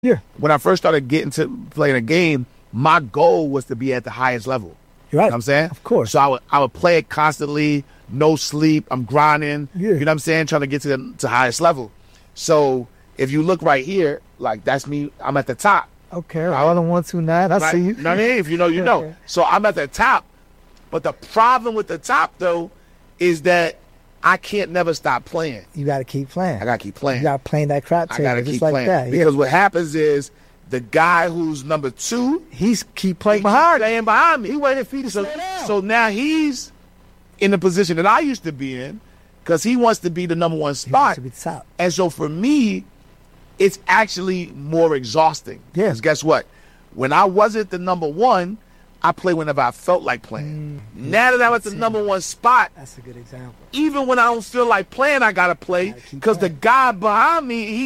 Yeah. When I first started getting to playing a game, my goal was to be at the highest level. You're right. You know what I'm saying? Of course. So I would play it constantly, no sleep. I'm grinding. Yeah. You know what I'm saying? Trying to get to the highest level. So if you look right here, like that's me. I'm at the top. Okay. All in 129. I Right? see you. You know what I mean? If you know, you know. Okay. So I'm at the top. But the problem with the top though is that I can't never stop playing. You got to keep playing. I gotta keep playing. You got to play that crap I table. gotta just keep like playing that. because what happens is the guy who's number 2, He's keep playing he behind. playing behind me. He waiting for you to So, slow down. so now he's in the position that I used to be in because he wants to be the number 1 He wants spot. to be top. And so for me, it's actually more exhausting. Yeah. 'Cause guess what? When I wasn't the number 1, I played whenever I felt like playing. Now that I'm at the number 1 spot, That's a good example. even when I don't feel like playing, I gotta play Gotta keep because the playing. guy behind me, he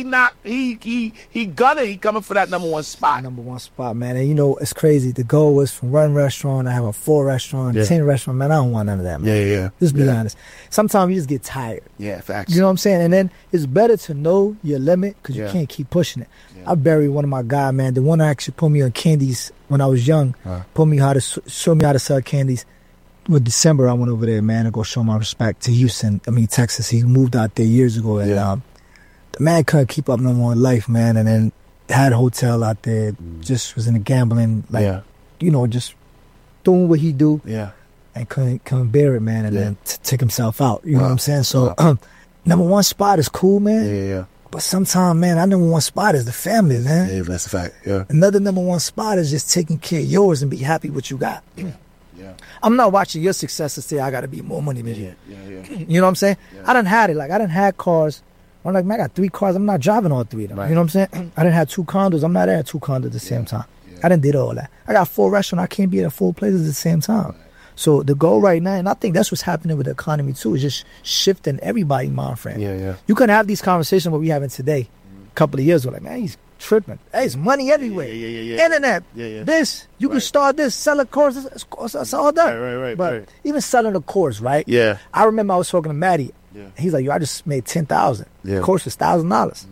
coming for that number 1 spot. Number 1 spot, man. And you know, it's crazy. The goal was from run restaurant. I have a 4 restaurant, Yeah. 10 restaurant. Man, I don't want none of that, man. Yeah. Just be honest. Sometimes you just get tired. Yeah, facts. You know what I'm saying? And then it's better to know your limit because Yeah. you can't keep pushing it. Yeah. I buried one of my guys, man. The one that actually put me on candies when I was young. Put me how to show me how to sell candies. With December, I went over there, man, to go show my respect to Houston. Texas. He moved out there years ago, and Yeah. the man couldn't keep up no more in life, man. And then had a hotel out there, just was in the gambling, like Yeah. just doing what he do, Yeah. and couldn't bear it, man. And Yeah. then took himself out. You know Wow. what I'm saying? So, number 1 spot is cool, man. Yeah. But sometimes, man, our number 1 spot is the family, man. Yeah, that's a fact. Yeah. Another number 1 spot is just taking care of yours and be happy with what you got. Yeah. I'm not watching your success to say I got to be more money than you. Yeah. You know what I'm saying? Yeah. I done had it. Like, I done had cars. I'm like, man, I got 3 cars. I'm not driving all 3 of them. Right. You know what I'm saying? I done had 2 condos. I'm not at 2 condos at the same time. Yeah. I done did all that. I got 4 restaurants. I can't be at 4 places at the same time. Right. So the goal right now, and I think that's what's happening with the economy too, is just shifting everybody's mind frame. Yeah. You couldn't have these conversations what we having today. A couple of years ago, like, man, he's tripping. Hey, it's money everywhere. Yeah. Internet. Yeah. This. You can start this, sell a course. It's all done. Right. But even selling a course, right? Yeah. I remember I was talking to Maddie. Yeah. He's like, yo, I just made $10,000. Yeah. The course was $1,000.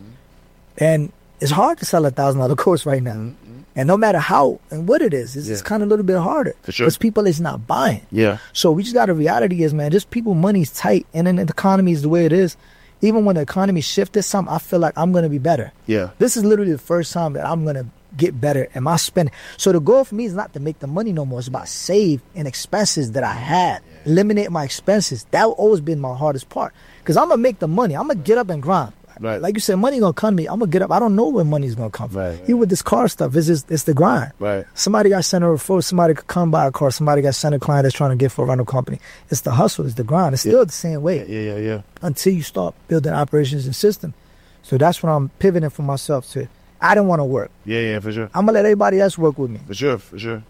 And it's hard to sell a $1,000 course right now. And no matter how and what it is, it's kind of a little bit harder. For sure. Because people is not buying. Yeah. So we just got a reality is, man, just people money's tight. And then the economy is the way it is. Even when the economy shifted some, I feel like I'm going to be better. Yeah. This is literally the first time that I'm going to get better in my spending. So the goal for me is not to make the money no more. It's about save in expenses that I had. Eliminate my expenses. That always been my hardest part. Because I'm going to make the money. I'm going to get up and grind. Right. Like you said, money going to come to me. I'm going to get up. I don't know where money's going to come from. Right. Even with this car stuff, it's the grind. Right. Somebody got sent a referral. Somebody could come buy a car. Somebody got sent a client that's trying to get for a rental company. It's the hustle. It's the grind. It's still the same way. Yeah. Until you start building operations and system. So that's when I'm pivoting for myself to, I don't want to work. Yeah, for sure. I'm going to let everybody else work with me. For sure.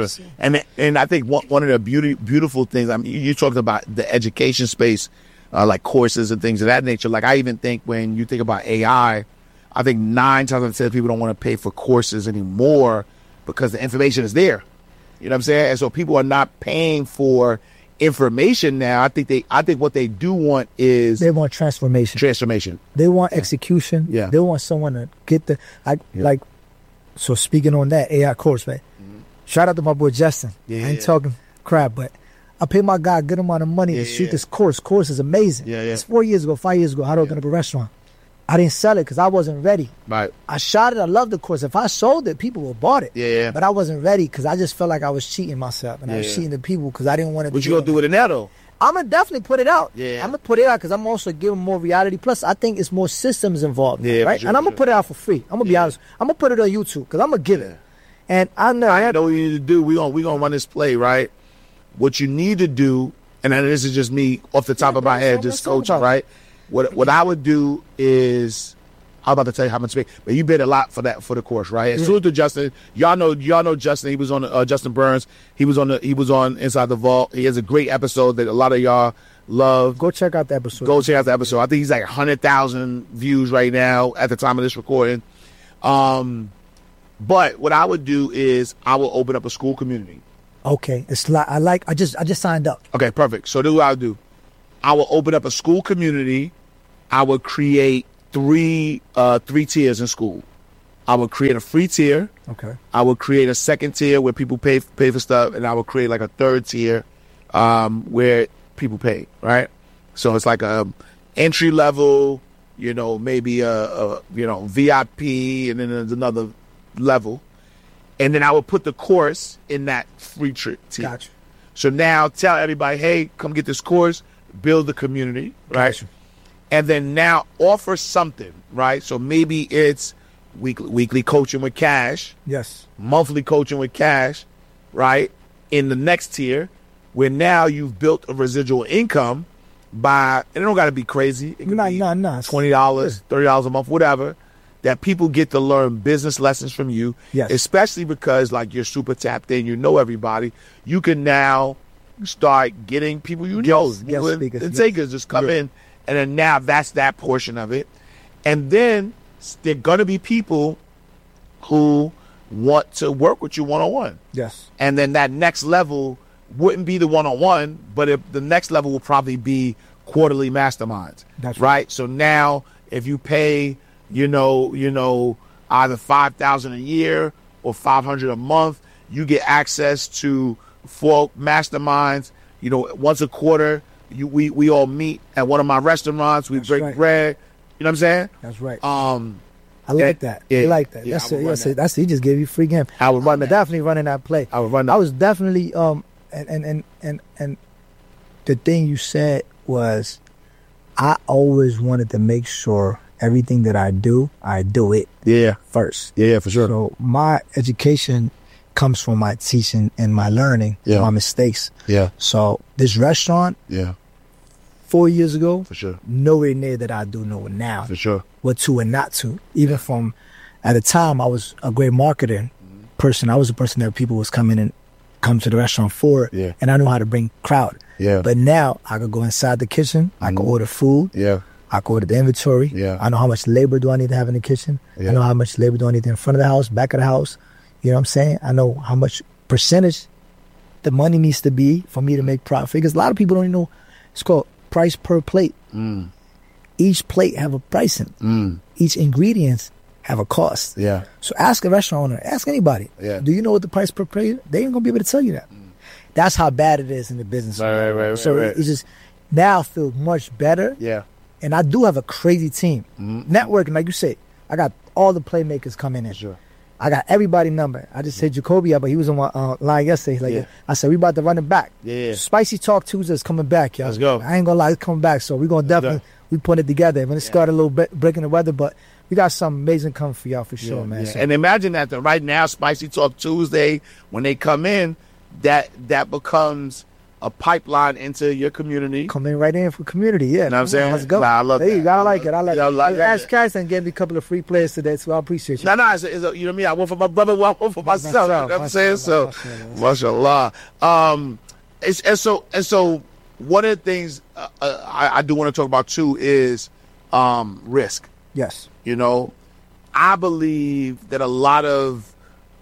And I think one of the beautiful things, you talked about the education space, like courses and things of that nature. Like I even think when you think about AI, I think 9 times out of 10 people don't want to pay for courses anymore because the information is there. You know what I'm saying? And so people are not paying for information now. I think what they do want is They want transformation. They want execution. Yeah. They want someone to get so speaking on that AI course, man. Shout out to my boy Justin. I ain't talking crap, but I pay my guy a good amount of money to shoot this course. Course is amazing. Yeah. It's 4 years ago, 5 years ago, how to open up a restaurant. I didn't sell it because I wasn't ready. Right. I shot it. I loved the course. If I sold it, people would have bought it. Yeah. But I wasn't ready because I just felt like I was cheating myself. And I was cheating the people because I didn't want to What you going to do with it now, though? I'm going to definitely put it out. Yeah. I'm going to put it out because I'm also giving more reality. Plus, I think it's more systems involved. Yeah, right? for sure, And I'm going to put it out for free. I'm going to be honest. I'm going to put it on YouTube because I'm going to give it. And I know I know what you need to do. We gonna run this play, right? What you need to do, and then this is just me off the top of my head, just coaching, right? What I would do is, I'm about to tell you how much space, but you bid a lot for the course, right? As soon as to Justin, y'all know Justin. He was on Justin Burns. He was on Inside the Vault. He has a great episode that a lot of y'all love. Go check out the episode. I think he's like 100,000 views right now at the time of this recording. But what I would do is I will open up a school community. Okay, I just signed up. Okay, perfect. So this is what I'll do. I will open up a school community. I will create three tiers in school. I would create a free tier. Okay. I would create a second tier where people pay for stuff, and I would create like a third tier where people pay, right? So it's like a entry level, maybe a VIP, and then there's another level. And then I would put the course in that free tier. Gotcha. So now tell everybody, hey, come get this course, build the community, right? Gotcha. And then now offer something, right? So maybe it's weekly coaching with cash. Yes. Monthly coaching with cash, right? In the next tier, where now you've built a residual income by, and it don't got to be crazy. It could be $20, $30 a month, whatever, that people get to learn business lessons from you. Yes. Especially because like you're super tapped in, you know everybody. You can now start getting people and takers just come in, and then now that's that portion of it. And then there are going to be people who want to work with you one-on-one. Yes. And then that next level wouldn't be the one-on-one, but the next level will probably be quarterly masterminds. That's right. So now if you pay, either $5,000 a year or $500 a month, you get access to 4 masterminds. Once a quarter, we all meet at one of my restaurants. We break bread. You know what I'm saying? That's right. I like that. Yeah, I like that. Yeah, That's it. He just gave you free game. I would run that. Definitely running that play. I would run that. I was definitely and the thing you said was, I always wanted to make sure everything that I do it first. Yeah, for sure. So my education comes from my teaching and my learning, my mistakes. Yeah. So this restaurant, 4 years ago, for sure, nowhere near that I do know now. For sure. What to and not to. Even from, at the time, I was a great marketer person. I was a person that people was come to the restaurant for. Yeah. And I knew how to bring crowd. Yeah. But now I could go inside the kitchen. I could order food. Yeah. I could order the inventory. Yeah. I know how much labor do I need to have in the kitchen. Yeah. I know how much labor do I need in front of the house, back of the house. You know what I'm saying? I know how much percentage the money needs to be for me to make profit. Because a lot of people don't even know. It's called price per plate. Each plate have a pricing. Each ingredients have a cost. Yeah. So ask a restaurant owner, ask anybody. Yeah. Do you know what the price per plate is? They ain't gonna be able to tell you that. That's how bad it is in the business. Right. So it's just, now I feel much better. Yeah. And I do have a crazy team. Networking, like you said, I got all the playmakers coming in. Sure. I got everybody number. I just said Jacoby up, but he was on my line yesterday. I said, we about to run it back. Yeah. Spicy Talk Tuesday's coming back, y'all. Let's go. I ain't gonna lie, it's coming back. So we're gonna definitely, we put it together. When it started a little bit breaking the weather, but we got something amazing coming for y'all for sure, man. Yeah. So. And imagine that right now, Spicy Talk Tuesday, when they come in, that becomes a pipeline into your community. Coming right in for community, yeah. You know what I'm saying? Let's go. Nah, I love that. You gotta like it. I like it. Ask that. Cass and gave me a couple of free players today, so I appreciate you. No, it's you know what I mean? I want for my brother, I want for myself. You know what I'm saying? So, mashallah. And so one of the things I do want to talk about too is risk. Yes. I believe that a lot of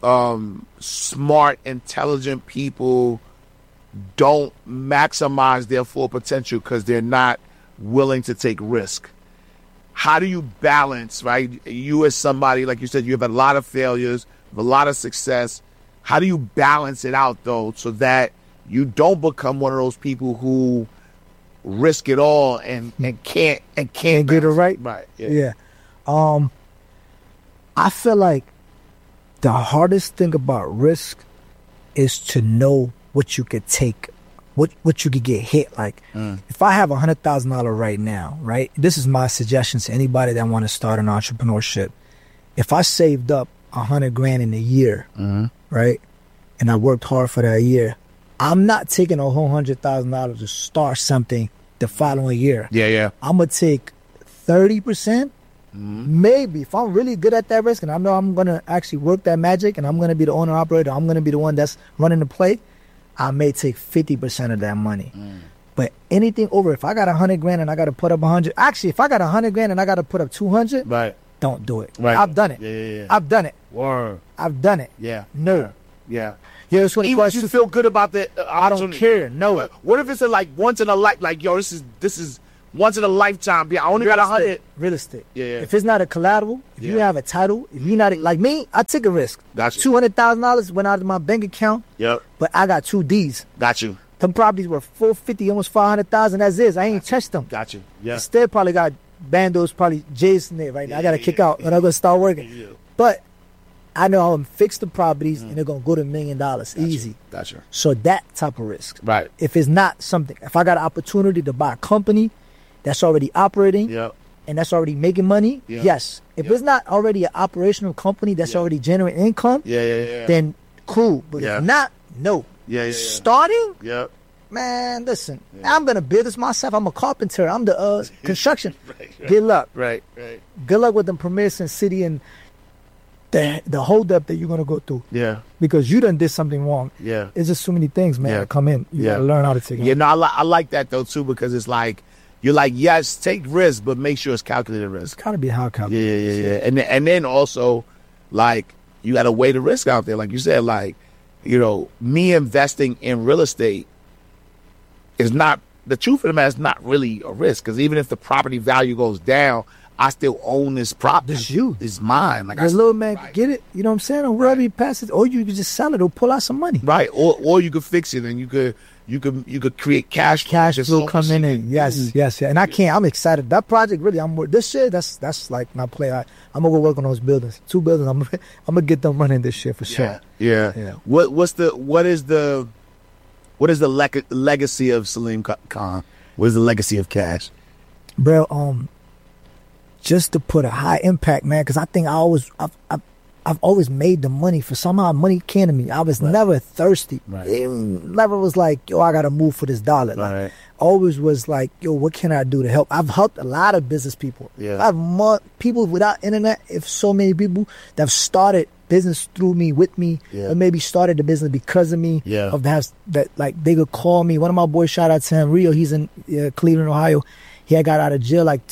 smart, intelligent people don't maximize their full potential because they're not willing to take risk. How do you balance, right? You as somebody, like you said, you have a lot of failures, a lot of success. How do you balance it out, though, so that you don't become one of those people who risk it all and can't get it right? Right. Yeah. I feel like the hardest thing about risk is to know what you could take, what you could get hit. Like, if I have $100,000 right now, right? This is my suggestion to anybody that want to start an entrepreneurship. If I saved up $100,000 in a year, right, and I worked hard for that year, I'm not taking a whole $100,000 to start something the following year. Yeah. I'm gonna take 30%. Maybe if I'm really good at that risk, and I know I'm gonna actually work that magic, and I'm gonna be the owner operator, I'm gonna be the one that's running the play, I may take 50% of that money. But anything over, if I got $100,000 and I got to put up 100, actually, if I got $100,000 and I got to put up 200, right, don't do it. Right. I've done it. Yeah. I've done it. Word. I've done it. Yeah. No. Yeah. Yeah. It's even if you feel good about the I don't care. No. What if it's a like once in a life? Like, yo, this is once in a lifetime. Yeah, I only got 100. Real estate. Yeah. If it's not a collateral, if you have a title, if you're not like me, I took a risk. Got you. $200,000 went out of my bank account. Yep. But I got 2 Ds. Got you. Them properties were $450, almost $500,000. That's it. I ain't touched them. Got you. Yeah. Still probably got bandos, probably J's in there right now. I got to kick out when I'm going to start working. Yeah. But I know I'm fix the properties and they're going to go to $1 million easy. Gotcha. So that type of risk. Right. If it's not something, if I got an opportunity to buy a company that's already operating Yep. and that's already making money, Yeah. yes. If Yeah. it's not already an operational company that's already generating income, Yeah. then cool. But Yeah. if not, no. Yeah. Starting, Yep. man, listen, I'm going to build this myself. I'm a carpenter. I'm the construction. Right. Good luck. Right. Good luck with them permits and city and the hold up that you're going to go through. Yeah. Because you done did something wrong. Yeah. It's just so many things, man, Yeah. that come in. You Yeah. got to learn how to take Yeah, it. no, I like that though too, because it's like you're like, yes, take risks, but make sure it's calculated risk. It's got to be how calculated. Yeah. And then also, like, you got to weigh the risk out there. Like you said, like, you know, me investing in real estate is not, the truth of the matter is not really a risk, because even if the property value goes down, I still own this property. It's you. It's mine. Like, This little man can get it. You know what I'm saying? Or wherever he passes, or you can just sell it or pull out some money. right. Or you could fix it and you could create cash. Cash There's flow so come much- in and yes. And I can't. I'm excited. That project really. This year. That's like my play. I'm gonna go work on those buildings. 2 buildings. I'm gonna get them running this year for sure. Yeah. Yeah. What is the legacy of Salim Khan? What is the legacy of Cash? Bro, just to put a high impact, man, because I think I've always made the money. For somehow money came to me. I was never thirsty. Right. It never was like, yo, I gotta move for this dollar. Like, Right. always was like, yo, what can I do to help? I've helped a lot of business people. Yeah. I've people without internet. If so many people that have started business through me, with me, Yeah. or maybe started the business because of me. Yeah. Of that like they could call me. One of my boys, shout out to him, Rio. He's in Cleveland, Ohio. He had got out of jail like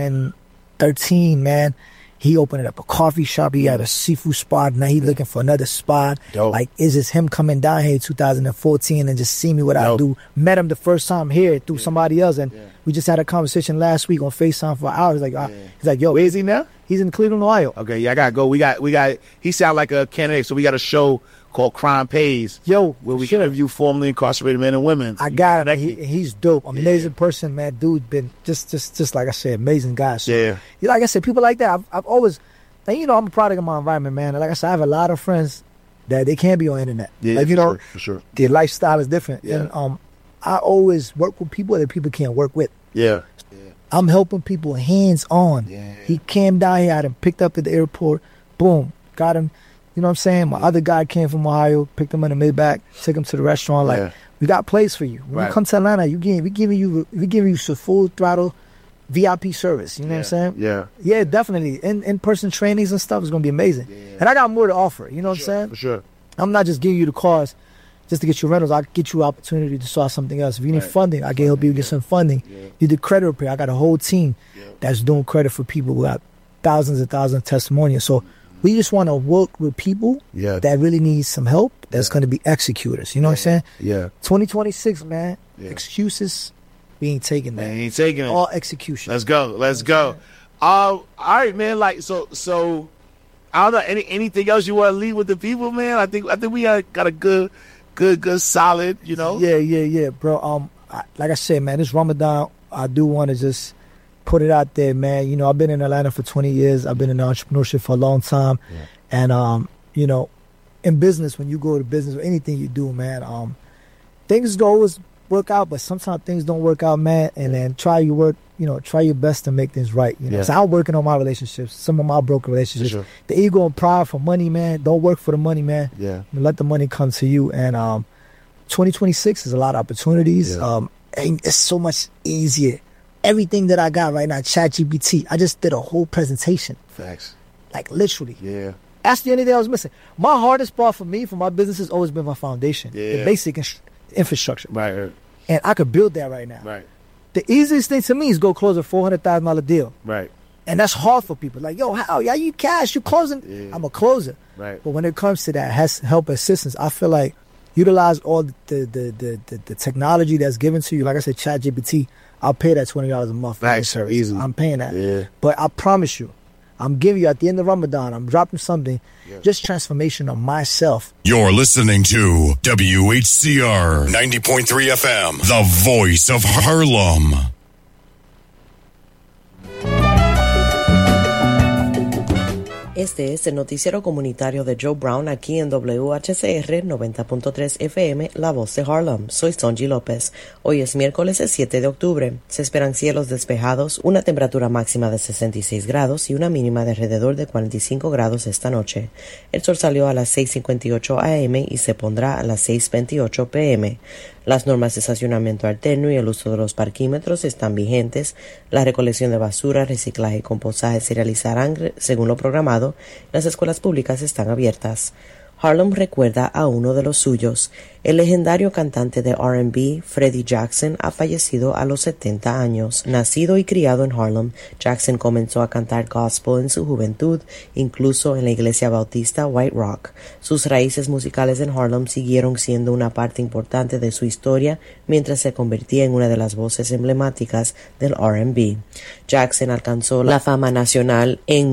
2013, man. He opened up a coffee shop. He had a seafood spot. Now he looking for another spot. Dope. Like, is this him coming down here in 2014 and just see me what I Dope. do? Met him the first time here through somebody else, and we just had a conversation last week on FaceTime for hours. Like, he's like, yo, Where is he now? he's in Cleveland, Ohio. Okay, yeah, I gotta go. We got. He sound like a candidate, so we got a show called Crime Pays, Yo, where we sure. interview formerly incarcerated men and women. I got him. Connect me. He's dope. Amazing person, man. Dude, been just like I said, amazing guy. So, Yeah. like I said, people like that. I've always, and I'm a product of my environment, man. And like I said, I have a lot of friends that they can't be on internet. Yeah, like for sure. their lifestyle is different. Yeah. And I always work with people that people can't work with. Yeah. I'm helping people hands on. Yeah. He came down here, I had him picked up at the airport, boom, got him. You know what I'm saying? My other guy came from Ohio, picked him in the Maybach, took him to the restaurant. Like, Yeah. we got place for you. When Right. you come to Atlanta, we giving you some full throttle VIP service. You know what I'm saying? Yeah. Yeah, definitely. In-person trainings and stuff is gonna be amazing. And I got more to offer. You know what I'm saying? For sure. I'm not just giving you the cars just to get you rentals. I get you opportunity to start something else. If you need funding, I can help you get some funding. You did credit repair. I got a whole team that's doing credit for people who got thousands and thousands of testimonials. So we just want to work with people Yeah. that really need some help. That's going to be executors. You know what I'm saying? Yeah. 2026, man. Yeah. Excuses, we ain't taking that. Man, he ain't taking it. All execution. Let's go. All right, man. Like so. I don't know. Anything else you want to leave with the people, man? I think we got a good, solid. You know. Yeah, bro. Like I said, man, this Ramadan, I do want to just put it out there, man. You know, I've been in Atlanta for 20 years. I've been in entrepreneurship for a long time, and you know, in business, when you go to business or anything you do, man, things don't always work out, but sometimes things don't work out, man. And then try your best to make things right. You know, Yeah. so I'm working on my relationships, some of my broken relationships. Sure. The ego and pride for money, man. Don't work for the money, man. Yeah. Let the money come to you. And 2026 is a lot of opportunities. Yeah. And it's so much easier. Everything that I got right now, ChatGPT, I just did a whole presentation, Facts. like literally. Yeah. That's the only thing I was missing. My hardest part for me, for my business, has always been my foundation, the Yeah. basic infrastructure. Right. And I could build that right now. Right. The easiest thing to me is go close a $400,000 deal. Right. And that's hard for people. Like, yo, how? Yeah, you cash, you closing. Yeah. I'm a closer. Right. But when it comes to that help assistance, I feel like utilize all the technology that's given to you. Like I said, ChatGPT. I'll pay that $20 a month for the Nice, service. easy. I'm paying that. Yeah. But I promise you, I'm giving you at the end of Ramadan, I'm dropping something, just transformation of myself. You're listening to WHCR 90.3 FM, the voice of Harlem. Este es el noticiero comunitario de Joe Brown aquí en WHCR 90.3 FM, La Voz de Harlem. Soy Sonji López. Hoy es miércoles el 7 de octubre. Se esperan cielos despejados, una temperatura máxima de 66 grados y una mínima de alrededor de 45 grados esta noche. El sol salió a las 6:58 a.m. y se pondrá a las 6:28 p.m. Las normas de estacionamiento alterno y el uso de los parquímetros están vigentes. La recolección de basura, reciclaje y compostaje se realizarán según lo programado. Las escuelas públicas están abiertas. Harlem recuerda a uno de los suyos. El legendario cantante de R&B, Freddie Jackson, ha fallecido a los 70 años. Nacido y criado en Harlem, Jackson comenzó a cantar gospel en su juventud, incluso en la iglesia bautista White Rock. Sus raíces musicales en Harlem siguieron siendo una parte importante de su historia mientras se convertía en una de las voces emblemáticas del R&B. Jackson alcanzó la fama nacional en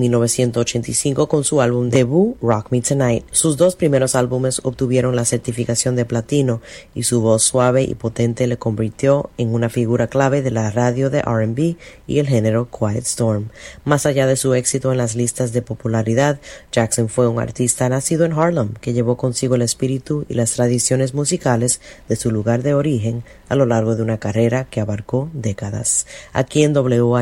1985 con su álbum debut, Rock Me Tonight. Sus dos primeros álbumes obtuvieron la certificación de platino y su voz suave y potente le convirtió en una figura clave de la radio de R&B y el género Quiet Storm. Más allá de su éxito en las listas de popularidad, Jackson fue un artista nacido en Harlem que llevó consigo el espíritu y las tradiciones musicales de su lugar de origen a lo largo de una carrera que abarcó décadas. Aquí en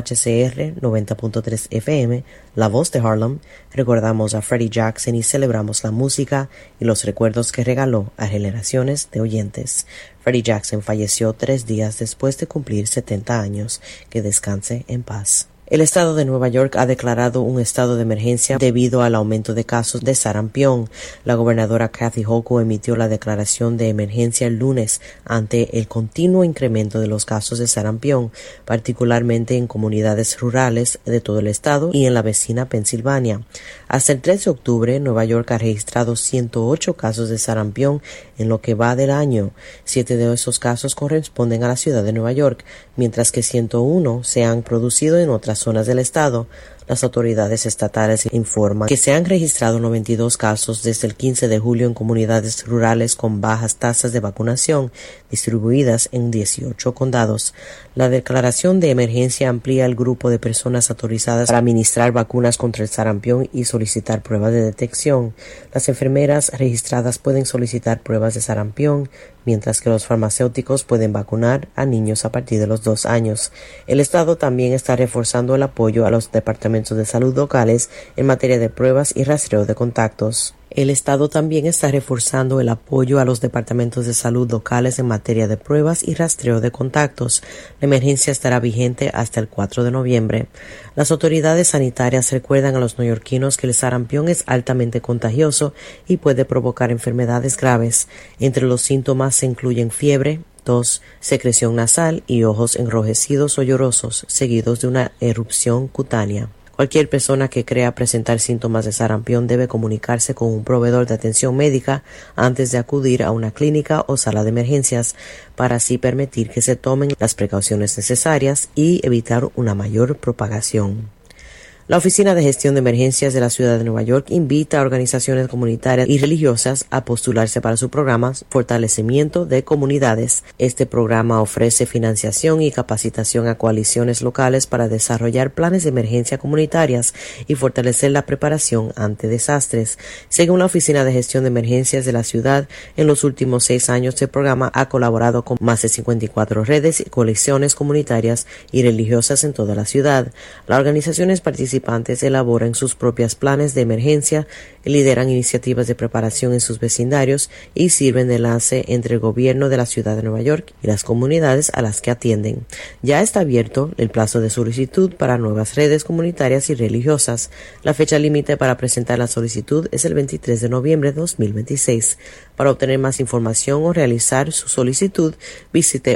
WHCR 90.3 FM, La Voz de Harlem, recordamos a Freddie Jackson y celebramos la música y los recuerdos que regaló a generaciones de oyentes. Freddie Jackson falleció 3 días después de cumplir 70 años. Que descanse en paz. El estado de Nueva York ha declarado un estado de emergencia debido al aumento de casos de sarampión. La gobernadora Kathy Hochul emitió la declaración de emergencia el lunes ante el continuo incremento de los casos de sarampión, particularmente en comunidades rurales de todo el estado y en la vecina Pensilvania. Hasta el 3 de octubre, Nueva York ha registrado 108 casos de sarampión en lo que va del año. 7 de esos casos corresponden a la ciudad de Nueva York, mientras que 101 se han producido en otras zonas del estado. Las autoridades estatales informan que se han registrado 92 casos desde el 15 de julio en comunidades rurales con bajas tasas de vacunación, distribuidas en 18 condados. La declaración de emergencia amplía el grupo de personas autorizadas para administrar vacunas contra el sarampión y solicitar pruebas de detección. Las enfermeras registradas pueden solicitar pruebas de sarampión, mientras que los farmacéuticos pueden vacunar a niños a partir de los 2 años. El Estado también está reforzando el apoyo a los departamentos de salud locales en materia de pruebas y rastreo de contactos. El Estado también está reforzando el apoyo a los departamentos de salud locales en materia de pruebas y rastreo de contactos. La emergencia estará vigente hasta el 4 de noviembre. Las autoridades sanitarias recuerdan a los neoyorquinos que el sarampión es altamente contagioso y puede provocar enfermedades graves. Entre los síntomas se incluyen fiebre, tos, secreción nasal y ojos enrojecidos o llorosos, seguidos de una erupción cutánea. Cualquier persona que crea presentar síntomas de sarampión debe comunicarse con un proveedor de atención médica antes de acudir a una clínica o sala de emergencias, para así permitir que se tomen las precauciones necesarias y evitar una mayor propagación. La Oficina de Gestión de Emergencias de la Ciudad de Nueva York invita a organizaciones comunitarias y religiosas a postularse para su programa Fortalecimiento de Comunidades. Este programa ofrece financiación y capacitación a coaliciones locales para desarrollar planes de emergencia comunitarias y fortalecer la preparación ante desastres. Según la Oficina de Gestión de Emergencias de la ciudad, en los últimos 6 años el programa ha colaborado con más de 54 redes y coaliciones comunitarias y religiosas en toda la ciudad. Las organizaciones participantes elaboran sus propios planes de emergencia, lideran iniciativas de preparación en sus vecindarios y sirven de enlace entre el gobierno de la ciudad de Nueva York y las comunidades a las que atienden. Ya está abierto el plazo de solicitud para nuevas redes comunitarias y religiosas. La fecha límite para presentar la solicitud es el 23 de noviembre de 2026. Para obtener más información o realizar su solicitud, visite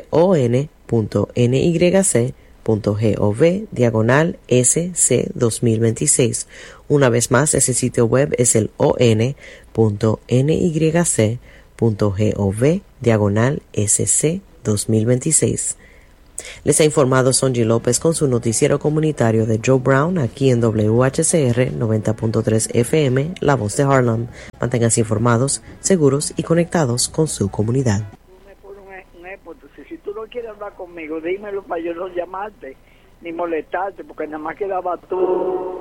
on.nyc.gov/SC 2026. Una vez más, ese sitio web es el on.nyc.gov/SC 2026. Les ha informado Sonji López con su noticiero comunitario de Joe Brown aquí en WHCR 90.3 FM, La Voz de Harlem. Manténganse informados, seguros y conectados con su comunidad. Si tú no quieres hablar conmigo, dímelo para yo no llamarte ni molestarte, porque nada más quedaba tú.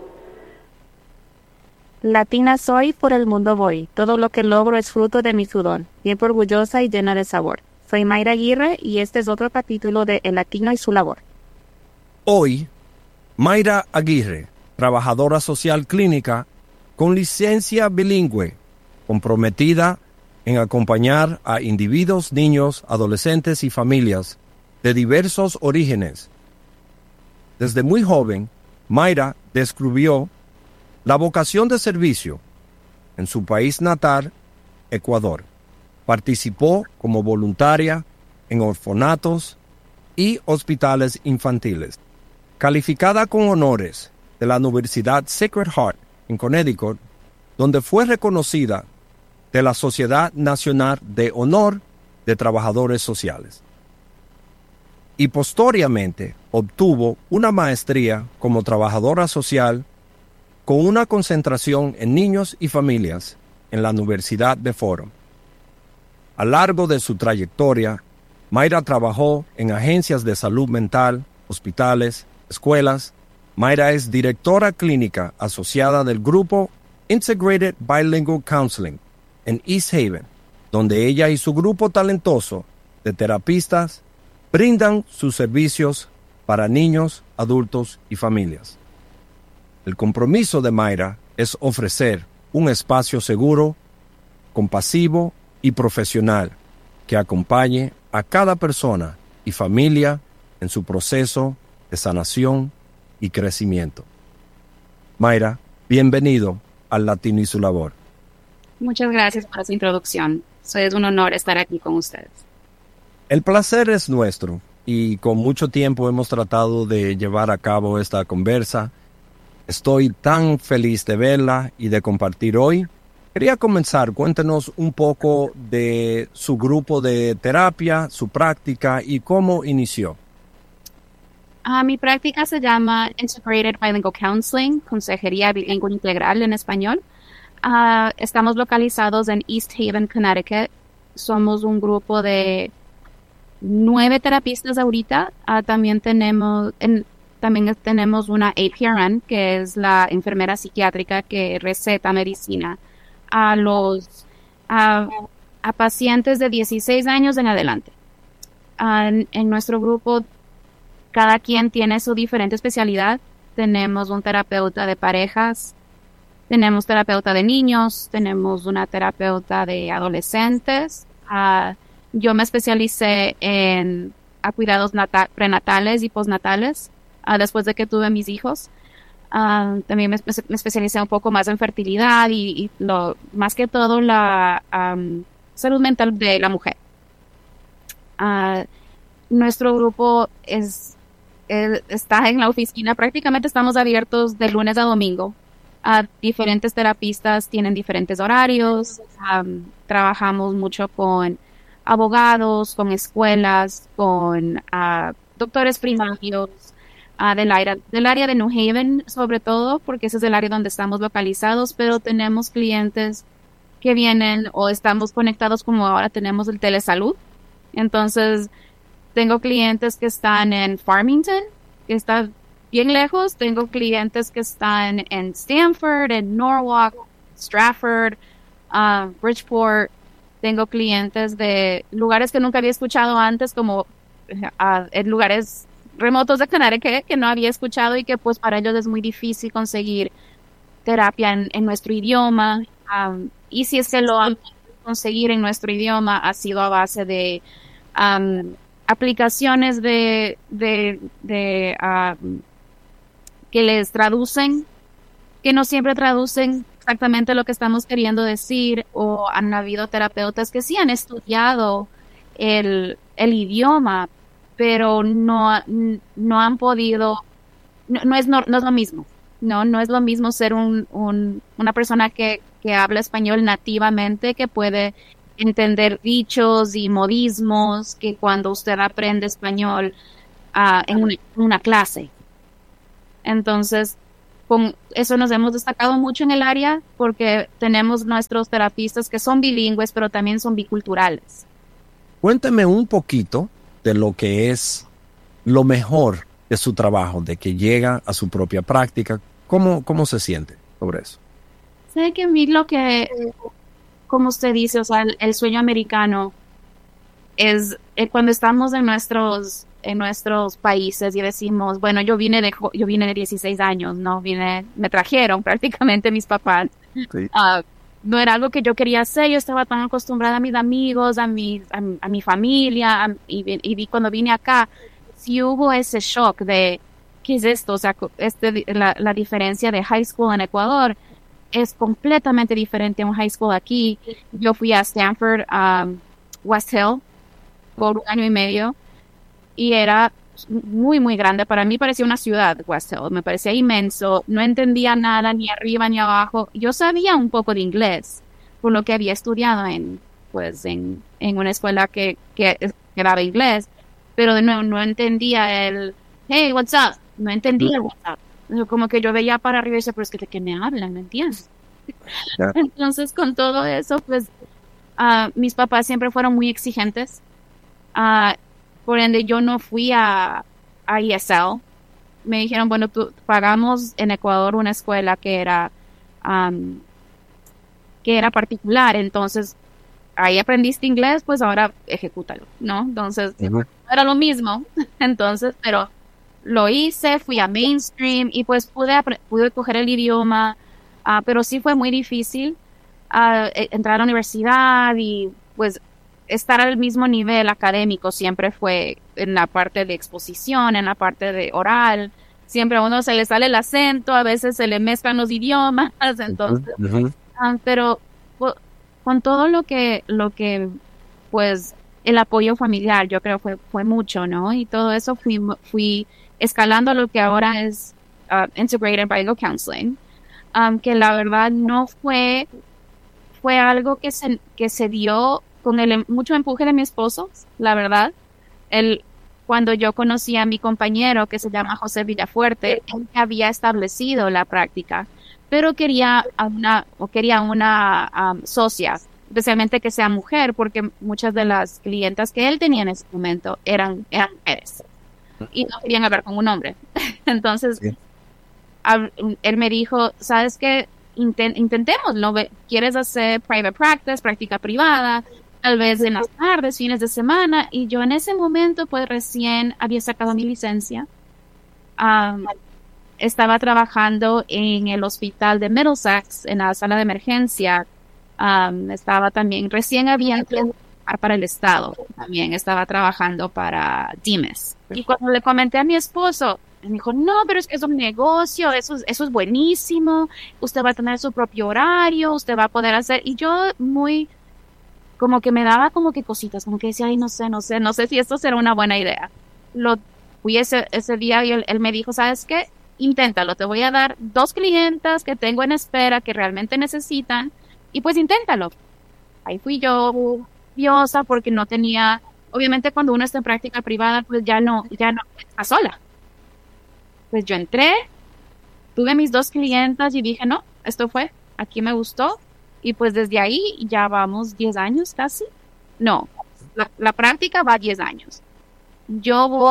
Latina soy, por el mundo voy. Todo lo que logro es fruto de mi sudor. Siempre orgullosa y llena de sabor. Soy Mayra Aguirre y este es otro capítulo de El Latino y su labor. Hoy, Mayra Aguirre, trabajadora social clínica con licencia bilingüe, comprometida en acompañar a individuos, niños, adolescentes y familias de diversos orígenes. Desde muy joven, Mayra descubrió la vocación de servicio en su país natal, Ecuador. Participó como voluntaria en orfanatos y hospitales infantiles. Calificada con honores de la Universidad Sacred Heart en Connecticut, donde fue reconocida de la Sociedad Nacional de Honor de Trabajadores Sociales. Y posteriormente obtuvo una maestría como trabajadora social con una concentración en niños y familias en la Universidad de Fordham. A lo largo de su trayectoria, Mayra trabajó en agencias de salud mental, hospitales, escuelas. Mayra es directora clínica asociada del grupo Integrated Bilingual Counseling en East Haven, donde ella y su grupo talentoso de terapistas brindan sus servicios para niños, adultos y familias. El compromiso de Mayra es ofrecer un espacio seguro, compasivo y profesional que acompañe a cada persona y familia en su proceso de sanación y crecimiento. Mayra, bienvenido al Latino y su labor. Muchas gracias por esa introducción. Es un honor estar aquí con ustedes. El placer es nuestro y con mucho tiempo hemos tratado de llevar a cabo esta conversa. Estoy tan feliz de verla y de compartir hoy. Quería comenzar, cuéntenos un poco de su grupo de terapia, su práctica y cómo inició. Mi práctica se llama Integrated Bilingual Counseling, Consejería Bilingüe Integral en español. Estamos localizados en East Haven, Connecticut. Somos un grupo de 9 terapistas ahorita. También tenemos una APRN, que es la enfermera psiquiátrica que receta medicina a pacientes de 16 años en adelante. En nuestro grupo, cada quien tiene su diferente especialidad. Tenemos un terapeuta de parejas, tenemos terapeuta de niños, tenemos una terapeuta de adolescentes. Yo me especialicé en cuidados prenatales y postnatales después de que tuve mis hijos. También me especialicé un poco más en fertilidad y más que todo la salud mental de la mujer. Nuestro grupo está en la oficina. Prácticamente estamos abiertos de lunes a domingo. Diferentes terapistas tienen diferentes horarios. Trabajamos mucho con abogados, con escuelas, con doctores primarios, del área de New Haven, sobre todo, porque ese es el área donde estamos localizados, pero tenemos clientes que vienen o estamos conectados, como ahora tenemos el telesalud. Entonces, tengo clientes que están en Farmington, que está bien lejos. Tengo clientes que están en Stamford, en Norwalk, Stratford, Bridgeport. Tengo clientes de lugares que nunca había escuchado antes, como en lugares remotos de Connecticut que no había escuchado y que pues para ellos es muy difícil conseguir terapia en nuestro idioma. Y si es que lo han conseguir en nuestro idioma, ha sido a base de aplicaciones que les traducen, que no siempre traducen exactamente lo que estamos queriendo decir, o han habido terapeutas que sí han estudiado el idioma, pero no han podido, no es lo mismo, no es lo mismo ser una persona que habla español nativamente, que puede entender dichos y modismos que cuando usted aprende español en una clase. Entonces, con eso nos hemos destacado mucho en el área porque tenemos nuestros terapistas que son bilingües, pero también son biculturales. Cuénteme un poquito de lo que es lo mejor de su trabajo, de que llega a su propia práctica. ¿Cómo se siente sobre eso? Sé que a mí lo que, como usted dice, o sea, el sueño americano es cuando estamos en nuestros países y decimos, bueno, yo vine de 16 años, ¿no? Me trajeron prácticamente mis papás. Sí. No era algo que yo quería hacer, yo estaba tan acostumbrada a mis amigos, a mi familia, y cuando vine acá, sí hubo ese shock de, ¿qué es esto? O sea, la diferencia de high school en Ecuador es completamente diferente a un high school aquí. Yo fui a Stanford, West Hill, por 1 año y medio, y era muy, muy grande. Para mí parecía una ciudad, West Hill. Me parecía inmenso. No entendía nada, ni arriba ni abajo. Yo sabía un poco de inglés, por lo que había estudiado en una escuela que daba inglés, pero no entendía el, hey, what's up? No entendía el what's up. Como que yo veía para arriba y decía, pero es que de qué me hablan, ¿me entiendes? Yeah. Entonces, con todo eso, pues, mis papás siempre fueron muy exigentes. Por ende, yo no fui a ESL. Me dijeron, bueno, pagamos en Ecuador una escuela que era particular. Entonces, ahí aprendiste inglés, pues ahora ejecútalo, ¿no? Entonces, era lo mismo. Entonces, pero lo hice, fui a mainstream y pues pude coger el idioma, pero sí fue muy difícil entrar a la universidad y pues estar al mismo nivel académico. Siempre fue en la parte de exposición, en la parte de oral. Siempre a uno se le sale el acento, a veces se le mezclan los idiomas, entonces, pero con todo lo que pues el apoyo familiar, yo creo fue mucho, ¿no? Y todo eso fui escalando a lo que ahora es Integrated Bilingual Counseling, que la verdad no fue algo que se dio con mucho empuje de mi esposo, la verdad. Cuando yo conocí a mi compañero, que se llama José Villafuerte, él había establecido la práctica, pero quería una socia, especialmente que sea mujer, porque muchas de las clientas que él tenía en ese momento eran mujeres y no querían hablar con un hombre. Entonces, él me dijo, ¿sabes qué? Intentémoslo. ¿Quieres hacer private practice, práctica privada? Tal vez en las tardes, fines de semana. Y yo en ese momento, pues recién había sacado mi licencia. Estaba trabajando en el hospital de Middlesex, en la sala de emergencia. Estaba también, recién había entrado para el Estado. También estaba trabajando para Dimes. Y cuando le comenté a mi esposo, me dijo, no, pero es que es un negocio, eso es buenísimo. Usted va a tener su propio horario, usted va a poder hacer. Y yo como que me daba como que cositas, como que decía, ay, no sé si esto será una buena idea. Fui ese día y él me dijo, ¿sabes qué? Inténtalo, te voy a dar 2 clientas que tengo en espera que realmente necesitan y pues inténtalo. Ahí fui yo nerviosa porque no tenía, obviamente cuando uno está en práctica privada, pues ya no está sola. Pues yo entré, tuve mis 2 clientas y dije, no, aquí me gustó. Y pues desde ahí ya vamos 10 años casi. No, la práctica va 10 años. Yo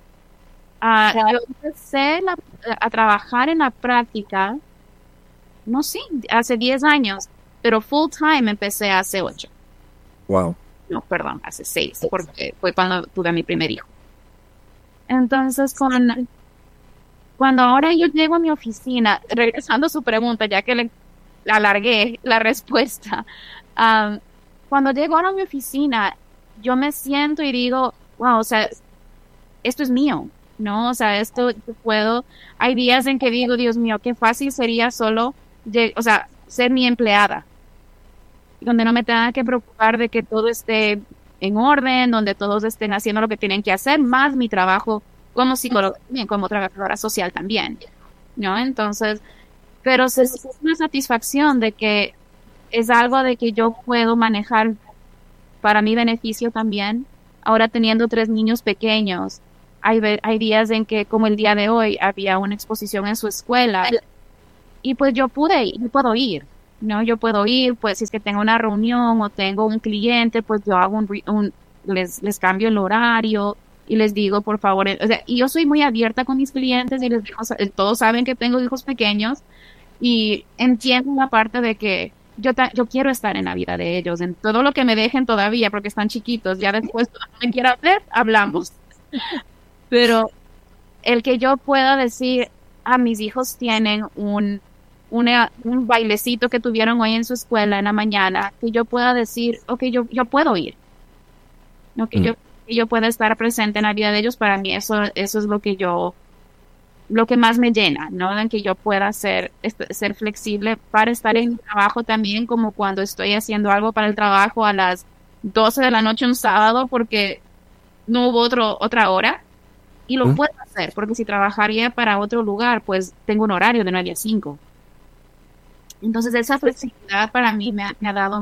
empecé a trabajar en la práctica, no sé, hace 10 años, pero full time empecé hace 8. Wow. No, perdón, hace 6, porque fue cuando tuve a mi primer hijo. Entonces, cuando ahora yo llego a mi oficina, regresando a su pregunta, ya que le alargué la respuesta, cuando llego ahora a mi oficina, yo me siento y digo, wow, o sea, esto es mío, ¿no? O sea, esto yo puedo. Hay días en que digo, Dios mío, qué fácil sería solo, ser mi empleada, donde no me tenga que preocupar de que todo esté en orden, donde todos estén haciendo lo que tienen que hacer, más mi trabajo como psicóloga, como trabajadora social también, ¿no? Entonces, pero es una satisfacción de que es algo de que yo puedo manejar para mi beneficio también. Ahora teniendo 3 niños pequeños, hay días en que, como el día de hoy, había una exposición en su escuela y pues yo puedo ir, ¿no? Yo puedo ir, pues si es que tengo una reunión o tengo un cliente, pues yo hago les cambio el horario y les digo, por favor, o sea, y yo soy muy abierta con mis clientes y les digo, todos saben que tengo hijos pequeños y entiendo la parte de que yo quiero estar en la vida de ellos, en todo lo que me dejen todavía, porque están chiquitos, ya después cuando me quiera ver, hablamos. Pero el que yo pueda decir, mis hijos tienen un bailecito que tuvieron hoy en su escuela en la mañana, que yo pueda decir, okay, yo puedo ir, ¿no? Que yo pueda estar presente en la vida de ellos, para mí eso es lo que más me llena, ¿no? En que yo pueda ser flexible para estar en mi trabajo también, como cuando estoy haciendo algo para el trabajo a las 12 de la noche un sábado porque no hubo otra hora, y lo puedo hacer, porque si trabajaría para otro lugar, pues tengo un horario de 9 a 5. Entonces esa flexibilidad para mí me ha dado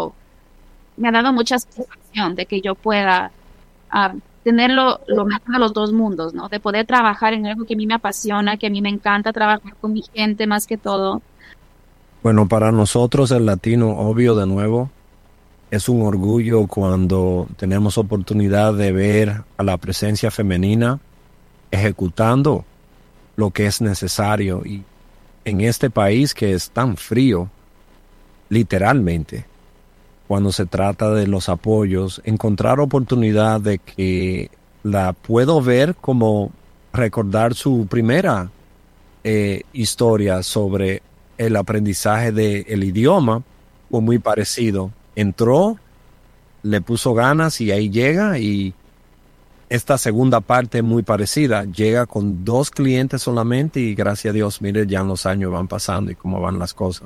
mucha satisfacción de que yo pueda tener lo mejor de los dos mundos, ¿no? De poder trabajar en algo que a mí me apasiona, que a mí me encanta trabajar con mi gente más que todo. Bueno, para nosotros el latino, obvio, de nuevo, es un orgullo cuando tenemos oportunidad de ver a la presencia femenina ejecutando lo que es necesario. Y en este país que es tan frío, literalmente, cuando se trata de los apoyos, encontrar oportunidad de que la puedo ver como recordar su primera historia sobre el aprendizaje del idioma, fue muy parecido. Entró, le puso ganas y ahí llega, y esta segunda parte muy parecida, llega con 2 clientes solamente y gracias a Dios, mire, ya los años van pasando y cómo van las cosas.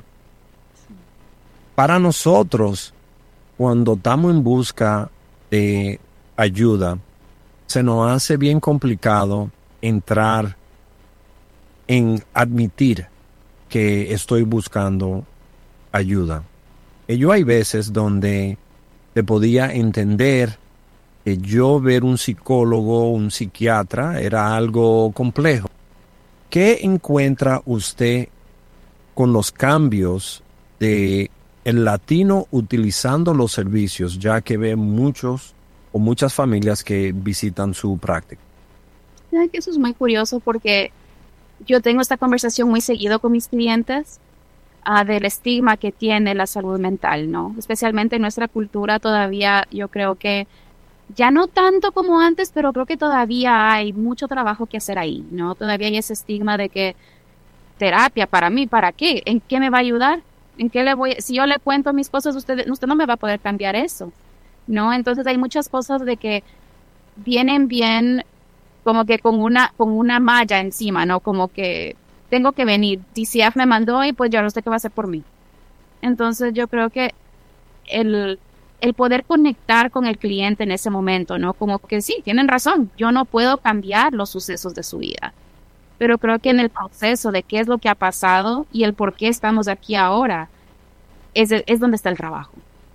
Para nosotros, cuando estamos en busca de ayuda, se nos hace bien complicado entrar en admitir que estoy buscando ayuda. Y yo hay veces donde te podía entender que yo ver un psicólogo, un psiquiatra, era algo complejo. ¿Qué encuentra usted con los cambios de el latino utilizando los servicios, ya que ve muchos o muchas familias que visitan su práctica? Eso es muy curioso porque yo tengo esta conversación muy seguido con mis clientes del estigma que tiene la salud mental, ¿no? Especialmente en nuestra cultura todavía, yo creo que ya no tanto como antes, pero creo que todavía hay mucho trabajo que hacer ahí, ¿no? Todavía hay ese estigma de que terapia, para mí, ¿para qué? ¿En qué me va a ayudar? ¿En qué si yo le cuento mis cosas, usted no me va a poder cambiar eso, ¿no? Entonces hay muchas cosas de que vienen bien como que con una malla encima, ¿no? Como que tengo que venir. DCF me mandó y pues yo no sé qué va a hacer por mí. Entonces yo creo que el poder conectar con el cliente en ese momento, ¿no? Como que sí, tienen razón, yo no puedo cambiar los sucesos de su vida, pero creo que en el proceso de qué es lo que ha pasado y el por qué estamos aquí ahora, es donde está el trabajo.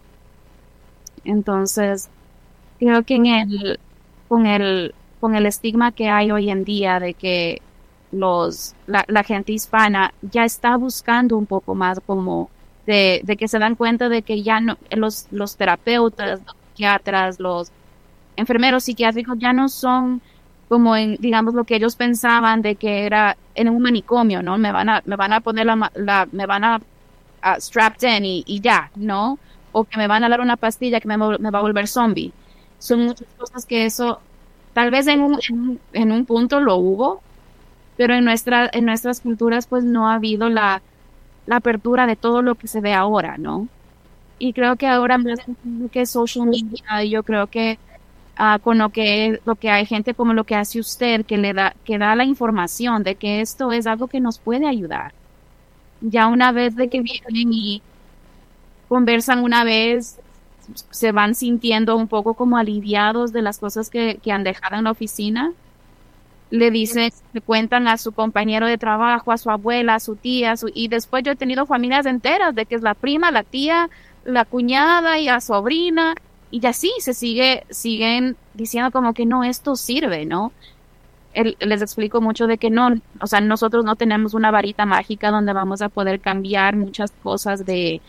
Entonces, creo que con el estigma que hay hoy en día de que la gente hispana ya está buscando un poco más como de que se dan cuenta de que ya no, los terapeutas, los psiquiatras, los enfermeros psiquiátricos ya no son como digamos lo que ellos pensaban de que era en un manicomio, ¿no? Me van a poner me van a strapped in y ya, ¿no? O que me van a dar una pastilla que me va a volver zombie. Son muchas cosas que eso, tal vez en un punto lo hubo, pero en nuestras culturas pues no ha habido la apertura de todo lo que se ve ahora, ¿no? Y creo que ahora más que social media, yo creo que con lo que hay gente como lo que hace usted, que da la información de que esto es algo que nos puede ayudar. Ya una vez de que vienen y conversan una vez, se van sintiendo un poco como aliviados de las cosas que han dejado en la oficina. Le cuentan a su compañero de trabajo, a su abuela, a su tía, y después yo he tenido familias enteras de que es la prima, la tía, la cuñada y la sobrina, y así siguen diciendo como que no, esto sirve, ¿no? Les explico mucho de que no, o sea, nosotros no tenemos una varita mágica donde vamos a poder cambiar muchas cosas de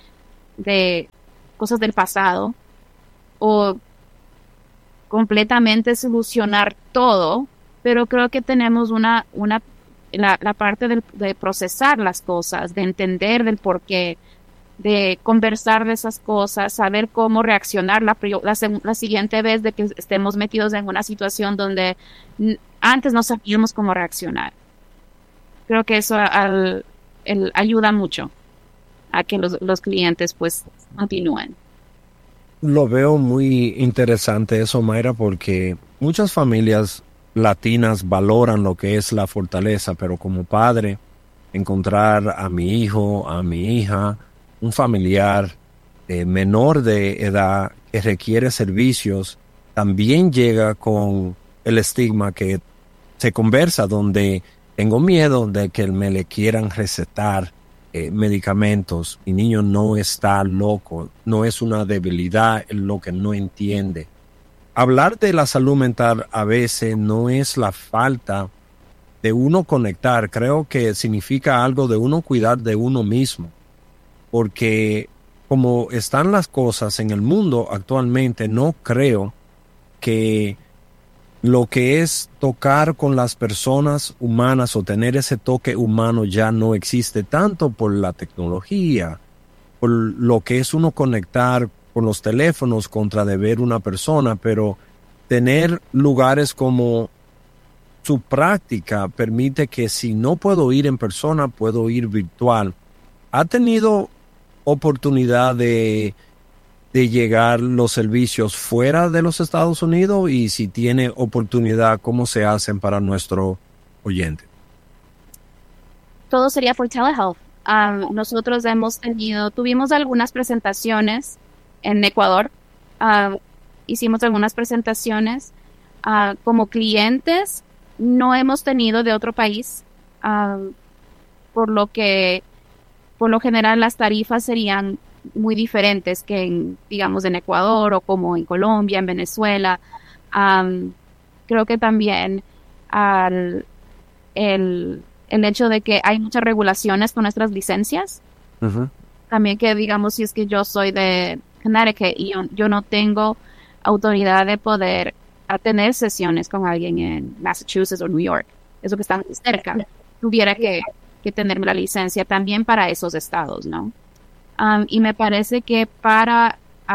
cosas del pasado o completamente solucionar todo, pero creo que tenemos la parte de procesar las cosas, de entender del porqué, de conversar de esas cosas, saber cómo reaccionar la siguiente vez de que estemos metidos en una situación donde antes no sabíamos cómo reaccionar. Creo que eso ayuda mucho a que los clientes pues continúen. Lo veo muy interesante eso, Mayra, porque muchas familias latinas valoran lo que es la fortaleza, pero como padre, encontrar a mi hijo, a mi hija, un familiar menor de edad que requiere servicios, también llega con el estigma que se conversa, donde tengo miedo de que me le quieran recetar medicamentos. Mi niño no está loco, no es una debilidad, es lo que no entiende. Hablar de la salud mental a veces no es la falta de uno conectar, creo que significa algo de uno cuidar de uno mismo, porque como están las cosas en el mundo actualmente, no creo que lo que es tocar con las personas humanas o tener ese toque humano ya no existe, tanto por la tecnología, por lo que es uno conectar con los teléfonos contra de ver una persona, pero tener lugares como su práctica permite que si no puedo ir en persona, puedo ir virtual. ¿Ha tenido oportunidad de llegar los servicios fuera de los Estados Unidos? Y si tiene oportunidad, ¿cómo se hacen para nuestro oyente? Todo sería por telehealth. Nosotros tuvimos algunas presentaciones en Ecuador. Hicimos algunas presentaciones como clientes. No hemos tenido de otro país, por lo general las tarifas serían muy diferentes que digamos en Ecuador o como en Colombia, en Venezuela. Creo que también el hecho de que hay muchas regulaciones con nuestras licencias. Uh-huh. También que digamos si es que yo soy de Connecticut y yo no tengo autoridad de poder tener sesiones con alguien en Massachusetts o New York, eso que están cerca, tuviera que tenerme la licencia también para esos estados, ¿no? Y me parece que para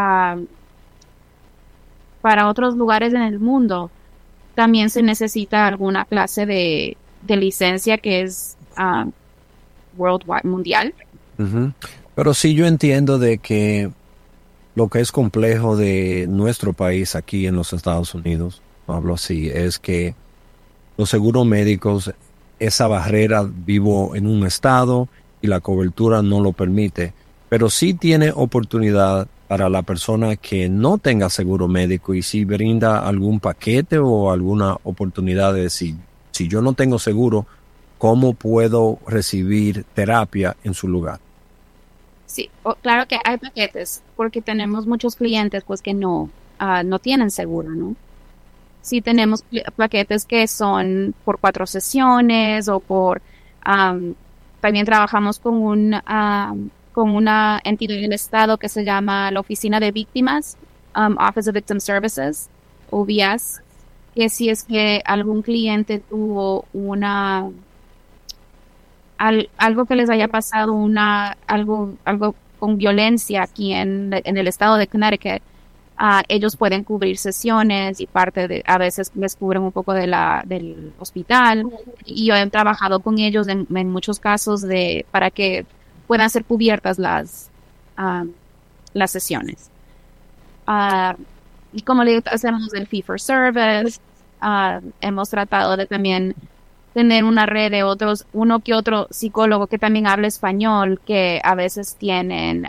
otros lugares en el mundo también se necesita alguna clase de licencia que es worldwide, mundial. Uh-huh. Pero sí yo entiendo de que lo que es complejo de nuestro país aquí en los Estados Unidos, hablo así, es que los seguros médicos, esa barrera, vivo en un estado y la cobertura no lo permite, pero sí tiene oportunidad para la persona que no tenga seguro médico y si brinda algún paquete o alguna oportunidad de decir, si yo no tengo seguro, ¿cómo puedo recibir terapia en su lugar? Sí, claro que hay paquetes, porque tenemos muchos clientes pues que no tienen seguro, ¿no? Sí tenemos paquetes que son por 4 sesiones o por... también trabajamos con una entidad del Estado que se llama la Oficina de Víctimas, Office of Victim Services, OVS, que si es que algún cliente tuvo algo que les haya pasado, algo con violencia aquí en el estado de Connecticut, ellos pueden cubrir sesiones y a veces les cubren un poco del hospital. Y yo he trabajado con ellos en muchos casos para que puedan ser cubiertas las sesiones. Y como le digo, hacemos el fee for service. Hemos tratado de también tener una red de uno que otro psicólogo que también habla español, que a veces tienen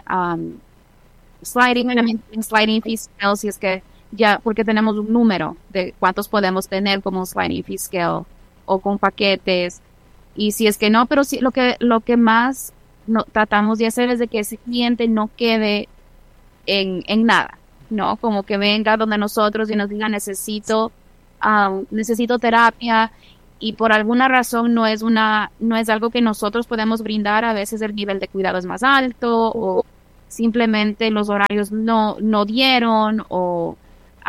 sliding fee scale, si es que ya, porque tenemos un número de cuántos podemos tener como sliding fee scale o con paquetes, y si es que no, pero sí, lo que más tratamos de hacer es de que ese cliente no quede en nada, ¿no? Como que venga donde nosotros y nos diga necesito terapia, y por alguna razón no es algo que nosotros podemos brindar. A veces el nivel de cuidado es más alto, o simplemente los horarios no dieron, o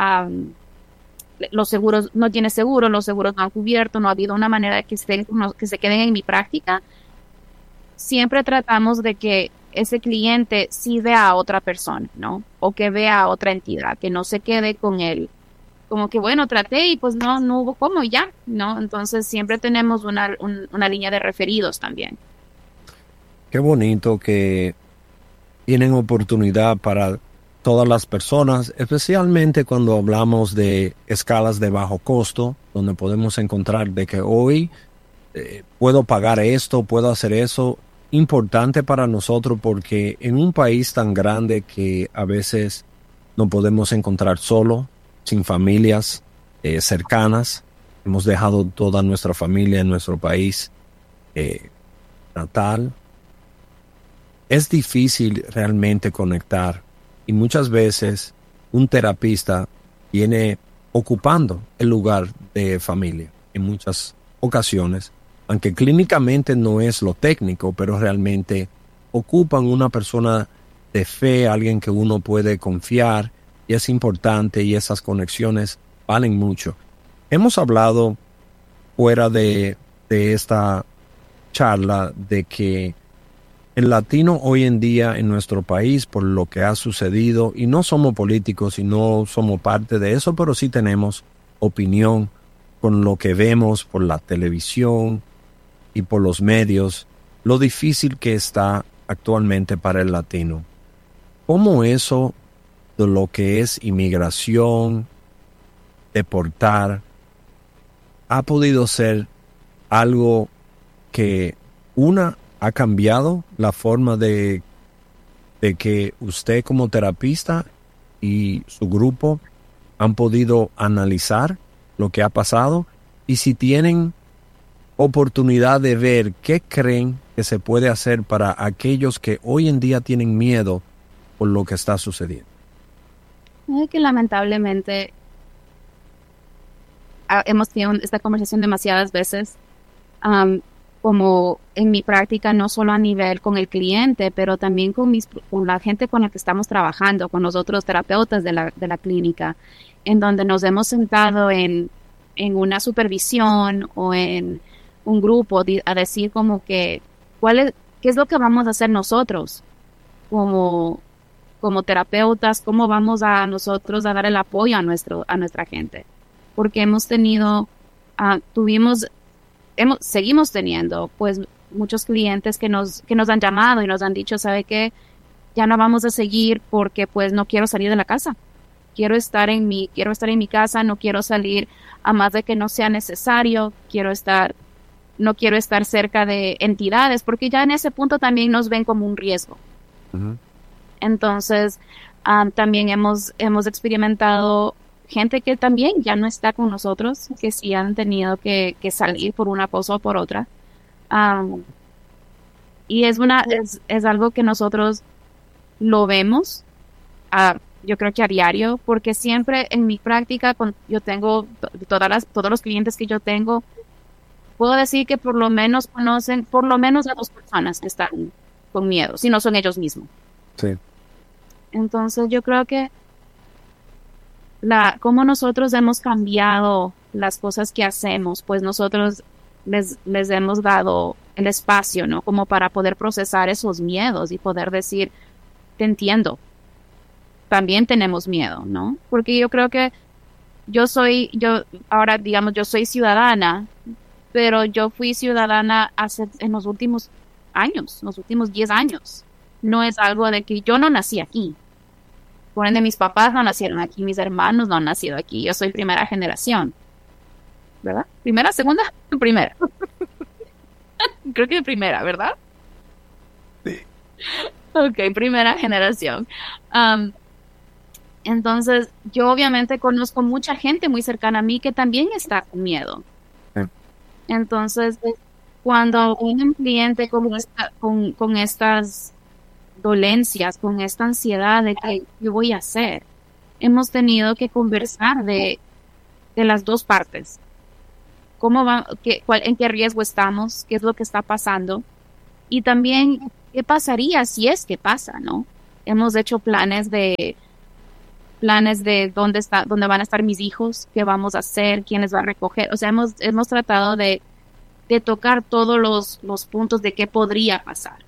los seguros no tiene seguro, los seguros no han cubierto, no ha habido una manera de que se queden en mi práctica. Siempre tratamos de que ese cliente sí vea a otra persona, ¿no? O que vea a otra entidad, que no se quede con él. Como que, bueno, traté y pues no hubo cómo y ya, ¿no? Entonces siempre tenemos una línea de referidos también. Qué bonito que tienen oportunidad para todas las personas, especialmente cuando hablamos de escalas de bajo costo, donde podemos encontrar de que hoy puedo pagar esto, puedo hacer eso. Importante para nosotros porque en un país tan grande que a veces no podemos encontrar solo, sin familias cercanas, hemos dejado toda nuestra familia en nuestro país natal, es difícil realmente conectar, y muchas veces un terapista viene ocupando el lugar de familia en muchas ocasiones, aunque clínicamente no es lo técnico, pero realmente ocupan una persona de fe, alguien que uno puede confiar, y es importante, y esas conexiones valen mucho. Hemos hablado fuera de esta charla de que el latino hoy en día en nuestro país, por lo que ha sucedido, y no somos políticos y no somos parte de eso, pero sí tenemos opinión con lo que vemos por la televisión y por los medios, lo difícil que está actualmente para el latino. ¿Cómo eso de lo que es inmigración, deportar, ha podido ser algo que ha cambiado la forma de que usted como terapista y su grupo han podido analizar lo que ha pasado? Y si tienen oportunidad de ver qué creen que se puede hacer para aquellos que hoy en día tienen miedo por lo que está sucediendo. Es que lamentablemente hemos tenido esta conversación demasiadas veces, como en mi práctica, no solo a nivel con el cliente, pero también con la gente con la que estamos trabajando, con los otros terapeutas de la clínica, en donde nos hemos sentado en una supervisión o en un grupo a decir como que qué es lo que vamos a hacer nosotros como terapeutas, cómo vamos a nosotros a dar el apoyo a nuestra gente, porque seguimos teniendo pues muchos clientes que nos han llamado y nos han dicho, ¿sabe qué? Ya no vamos a seguir porque pues no quiero salir de la casa. Quiero estar en mi casa, no quiero salir a más de que no sea necesario, no quiero estar cerca de entidades, porque ya en ese punto también nos ven como un riesgo. Uh-huh. Entonces, también hemos experimentado gente que también ya no está con nosotros, que sí han tenido que salir por una cosa o por otra. Y es algo que nosotros lo vemos, yo creo que a diario, porque siempre en mi práctica, yo tengo todos los clientes que yo tengo, puedo decir que por lo menos conocen por lo menos a 2 personas que están con miedo, si no son ellos mismos. Sí. Entonces yo creo que cómo nosotros hemos cambiado las cosas que hacemos, pues nosotros les hemos dado el espacio, ¿no? Como para poder procesar esos miedos y poder decir, te entiendo, también tenemos miedo, ¿no? Porque yo creo que ahora digamos, yo soy ciudadana, pero yo fui ciudadana en los últimos años, los últimos 10 años. No es algo de que yo no nací aquí. Por ende, mis papás no nacieron aquí, mis hermanos no han nacido aquí. Yo soy primera generación. ¿Verdad? ¿Primera, segunda? Primera. Creo que primera, ¿verdad? Sí. Ok, primera generación. Entonces, yo obviamente conozco mucha gente muy cercana a mí que también está con miedo. Sí. Entonces, cuando un cliente con estas dolencias, con esta ansiedad de que yo voy a hacer, hemos tenido que conversar de las dos partes. ¿Cómo va, en qué riesgo estamos? ¿Qué es lo que está pasando? Y también, ¿qué pasaría si es que pasa, no? Hemos hecho planes de dónde van a estar mis hijos, qué vamos a hacer, quién les va a recoger. O sea, hemos tratado de tocar todos los puntos de qué podría pasar.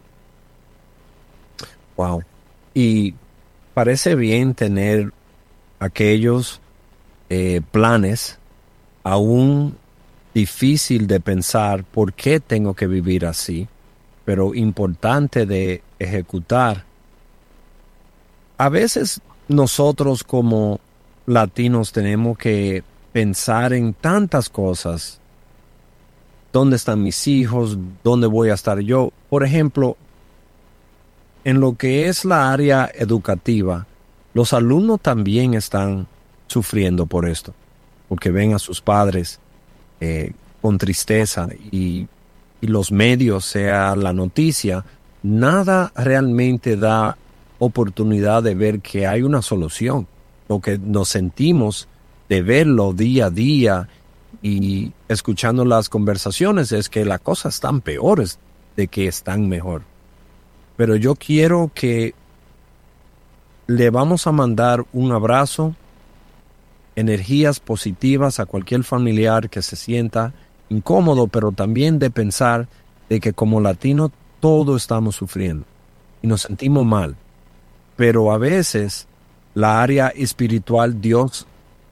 Wow. Y parece bien tener aquellos planes, aún difícil de pensar por qué tengo que vivir así, pero importante de ejecutar. A veces nosotros como latinos tenemos que pensar en tantas cosas. ¿Dónde están mis hijos? ¿Dónde voy a estar yo? Por ejemplo, en lo que es la área educativa, los alumnos también están sufriendo por esto, porque ven a sus padres con tristeza y los medios, sea la noticia, nada realmente da oportunidad de ver que hay una solución. Lo que nos sentimos de verlo día a día y escuchando las conversaciones es que las cosas están peores de que están mejor. Pero yo quiero que le vamos a mandar un abrazo, energías positivas a cualquier familiar que se sienta incómodo, pero también de pensar de que como latinos todos estamos sufriendo y nos sentimos mal. Pero a veces la área espiritual Dios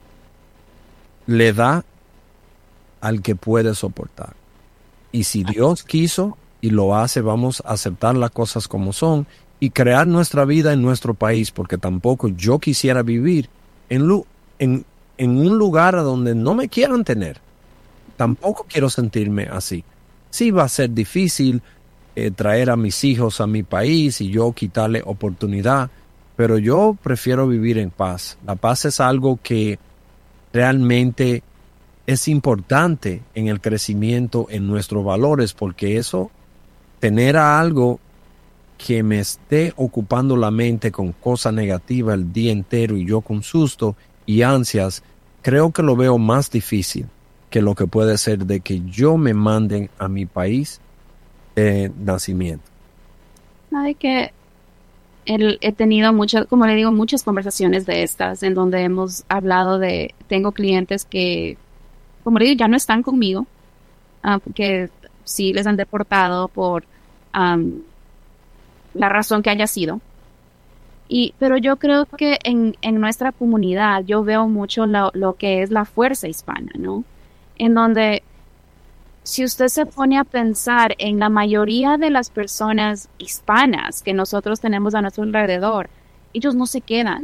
le da al que puede soportar. Y si Dios quiso y lo hace, vamos a aceptar las cosas como son y crear nuestra vida en nuestro país, porque tampoco yo quisiera vivir en un lugar a donde no me quieran tener. Tampoco quiero sentirme así. Sí va a ser difícil traer a mis hijos a mi país y yo quitarle oportunidad, pero yo prefiero vivir en paz. La paz es algo que realmente es importante en el crecimiento en nuestros valores, porque eso, tener a algo que me esté ocupando la mente con cosas negativas el día entero y yo con susto y ansias, creo que lo veo más difícil que lo que puede ser de que yo me manden a mi país de nacimiento. Sabe que he tenido muchas, como le digo, muchas conversaciones de estas en donde hemos hablado tengo clientes que, como le digo, ya no están conmigo, porque sí les han deportado por la razón que haya sido. Pero yo creo que en nuestra comunidad yo veo mucho lo que es la fuerza hispana, ¿no? En donde si usted se pone a pensar en la mayoría de las personas hispanas que nosotros tenemos a nuestro alrededor, ellos no se quedan.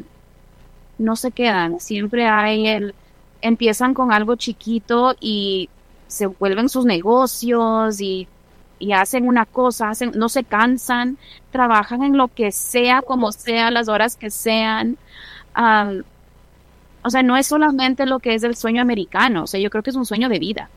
Siempre empiezan con algo chiquito y se vuelven sus negocios y hacen una cosa, no se cansan, trabajan en lo que sea, como sea, las horas que sean. O sea, no es solamente lo que es el sueño americano, o sea, yo creo que es un sueño de vida.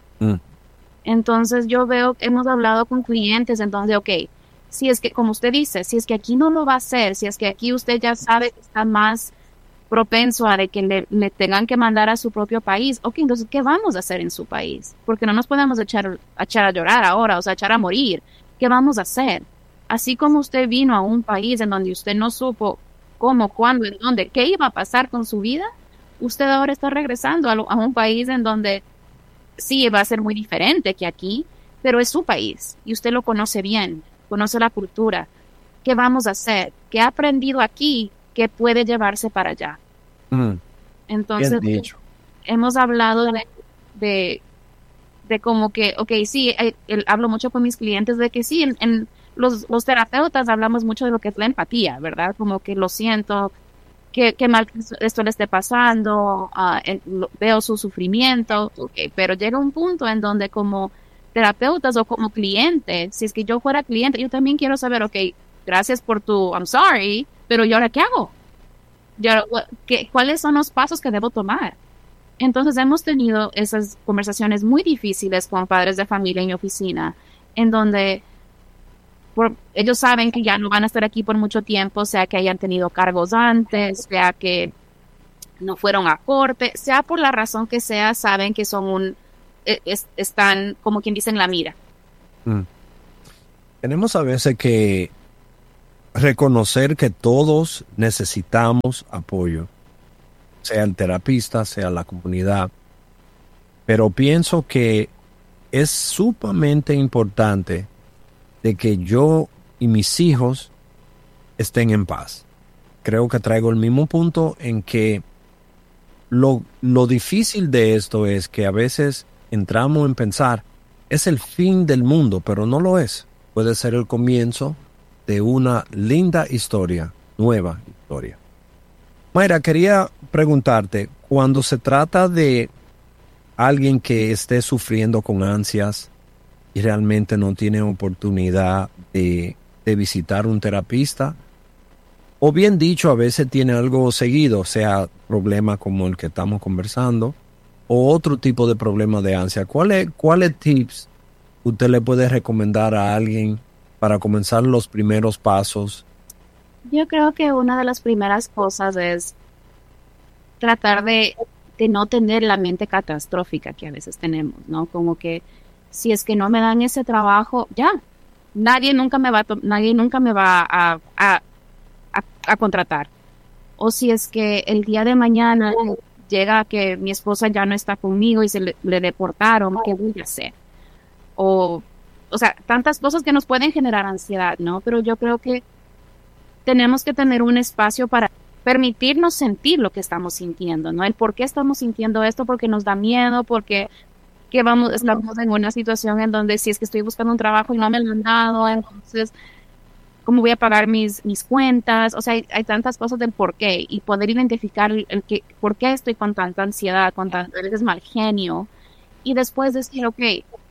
Entonces hemos hablado con clientes, entonces, ok, si es que, como usted dice, si es que aquí no lo va a hacer, si es que aquí usted ya sabe que está más propenso a de que le tengan que mandar a su propio país, ok, entonces, ¿qué vamos a hacer en su país? Porque no nos podemos echar a llorar ahora, o sea, echar a morir. ¿Qué vamos a hacer? Así como usted vino a un país en donde usted no supo cómo, cuándo, en dónde, qué iba a pasar con su vida, usted ahora está regresando a un país en donde sí va a ser muy diferente que aquí, pero es su país y usted lo conoce bien, conoce la cultura. ¿Qué vamos a hacer? ¿Qué ha aprendido aquí que puede llevarse para allá? Entonces, hemos hablado de como que, ok, sí, hablo mucho con mis clientes de que sí, en los terapeutas hablamos mucho de lo que es la empatía, ¿verdad? Como que lo siento, que mal que esto le esté pasando, veo su sufrimiento, okay, pero llega un punto en donde como terapeutas o como cliente, si es que yo fuera cliente, yo también quiero saber, ok, gracias por tu I'm sorry, pero ¿y ahora qué hago? ¿Cuáles son los pasos que debo tomar? Entonces hemos tenido esas conversaciones muy difíciles con padres de familia en mi oficina, en donde ellos saben que ya no van a estar aquí por mucho tiempo, sea que hayan tenido cargos antes, sea que no fueron a corte, sea por la razón que sea, saben que son están, como quien dice, en la mira. Tenemos a veces que reconocer que todos necesitamos apoyo, sea el terapista, sea la comunidad, pero pienso que es sumamente importante de que yo y mis hijos estén en paz. Creo que traigo el mismo punto en que lo difícil de esto es que a veces entramos en pensar, es el fin del mundo, pero no lo es. Puede ser el comienzo de una linda historia, nueva historia. Mayra, quería preguntarte, cuando se trata de alguien que esté sufriendo con ansias y realmente no tiene oportunidad de visitar un terapista, o bien dicho, a veces tiene algo seguido, sea problema como el que estamos conversando, o otro tipo de problema de ansia, ¿cuáles tips usted le puede recomendar a alguien para comenzar los primeros pasos? Yo creo que una de las primeras cosas es tratar de no tener la mente catastrófica que a veces tenemos, ¿no? Como que si es que no me dan ese trabajo, ya, nadie nunca me va a contratar. O si es que el día de mañana llega que mi esposa ya no está conmigo y le deportaron, ¿qué voy a hacer? O sea, tantas cosas que nos pueden generar ansiedad, ¿no? Pero yo creo que tenemos que tener un espacio para permitirnos sentir lo que estamos sintiendo, ¿no? El por qué estamos sintiendo esto, porque nos da miedo, porque estamos en una situación en donde si es que estoy buscando un trabajo y no me lo han dado, entonces, ¿cómo voy a pagar mis cuentas? O sea, hay tantas cosas del por qué y poder identificar por qué estoy con tanta ansiedad, con tanto a veces mal genio y después decir, ok,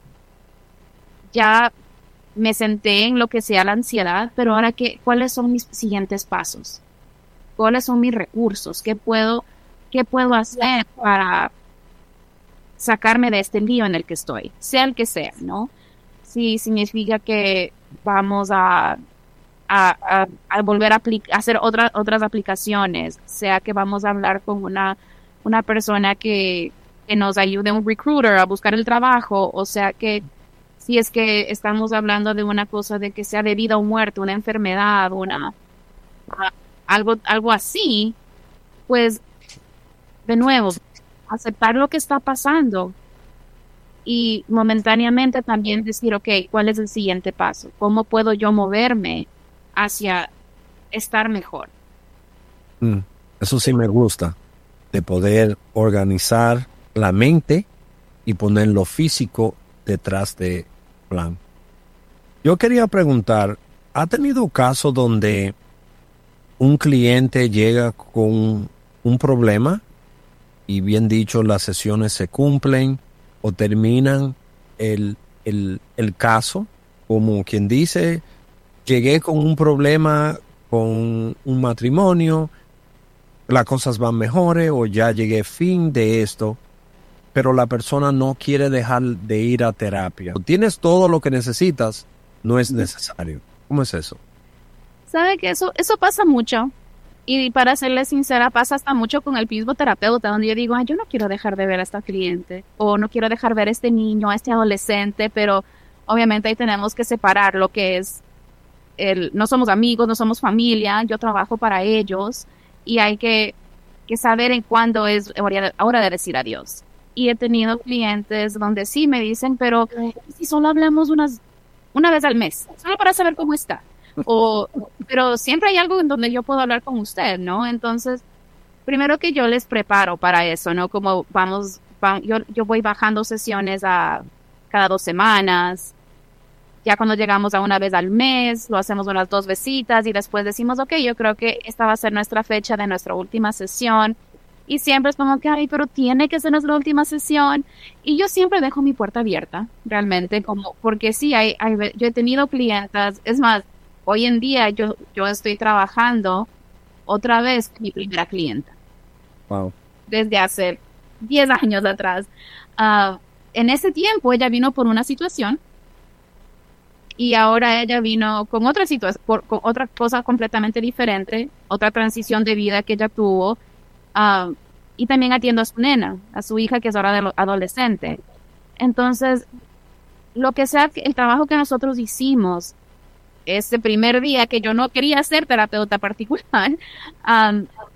ya me senté en lo que sea la ansiedad, pero ahora ¿cuáles son mis siguientes pasos? ¿Cuáles son mis recursos? ¿Qué puedo hacer para sacarme de este lío en el que estoy? Sea el que sea, ¿no? Si significa que vamos a volver a hacer otras aplicaciones, sea que vamos a hablar con una persona que nos ayude, un recruiter, a buscar el trabajo, o sea que si es que estamos hablando de una cosa de que sea de vida o muerte, una enfermedad, algo así, pues de nuevo, aceptar lo que está pasando y momentáneamente también decir, ok, ¿cuál es el siguiente paso? ¿Cómo puedo yo moverme hacia estar mejor? Eso sí me gusta, de poder organizar la mente y poner lo físico detrás de plan. Yo quería preguntar, ¿ha tenido caso donde un cliente llega con un problema y bien dicho las sesiones se cumplen o terminan el caso, como quien dice, llegué con un problema con un matrimonio, las cosas van mejores o ya llegué fin de esto, pero la persona no quiere dejar de ir a terapia? Tienes todo lo que necesitas, no es necesario. ¿Cómo es eso? Sabe que eso pasa mucho. Y para serle sincera, pasa hasta mucho con el mismo terapeuta, donde yo digo, yo no quiero dejar de ver a esta cliente, o no quiero dejar ver a este niño, a este adolescente, pero obviamente ahí tenemos que separar lo que es no somos amigos, no somos familia, yo trabajo para ellos, y hay que saber en cuándo es hora de decir adiós. Y he tenido clientes donde sí me dicen, pero si solo hablamos una vez al mes, solo para saber cómo está. Pero siempre hay algo en donde yo puedo hablar con usted, ¿no? Entonces, primero que yo les preparo para eso, ¿no? Como yo voy bajando sesiones a cada 2 semanas. Ya cuando llegamos a una vez al mes, lo hacemos unas 2 vesitas y después decimos, ok, yo creo que esta va a ser nuestra fecha de nuestra última sesión. Y siempre es como que, pero tiene que ser nuestra última sesión. Y yo siempre dejo mi puerta abierta, realmente, porque sí, yo he tenido clientas, es más, hoy en día yo estoy trabajando otra vez con mi primera clienta. Wow. Desde hace 10 años atrás. En ese tiempo ella vino por una situación y ahora ella vino con otra situación, con otra cosa completamente diferente, otra transición de vida que ella tuvo. y también atiendo a su nena, a su hija que es ahora adolescente. Entonces, lo que sea, el trabajo que nosotros hicimos ese primer día que yo no quería ser terapeuta particular,